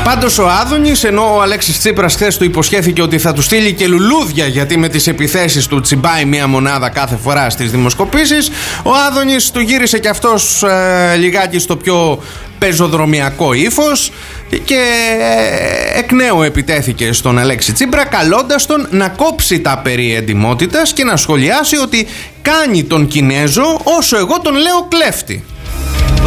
Πάντως ο Άδωνης, ενώ ο Αλέξης Τσίπρας χθες του υποσχέθηκε ότι θα του στείλει και λουλούδια γιατί με τις επιθέσεις του τσιμπάει μία μονάδα κάθε φορά στις δημοσκοπήσεις, ο Άδωνης του γύρισε και αυτός λιγάκι στο πιο πεζοδρομιακό ύφος και εκ νέου επιτέθηκε στον Αλέξη Τσίπρα, καλώντας τον να κόψει τα περί εντιμότητας και να σχολιάσει ότι κάνει τον Κινέζο όσο εγώ τον λέω κλέφτη.